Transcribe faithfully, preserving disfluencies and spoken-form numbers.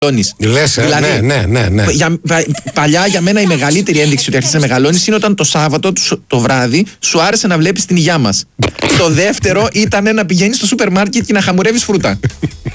Λες, ε, δηλαδή, ναι, ναι, ναι, ναι. Για, πα, παλιά για μένα η μεγαλύτερη ένδειξη ότι άρχισε να μεγαλώνεις είναι όταν το Σάββατο το, το βράδυ σου άρεσε να βλέπεις την υγειά μας. Το δεύτερο ήταν να πηγαίνεις στο σούπερ μάρκετ και να χαμουρεύεις φρούτα.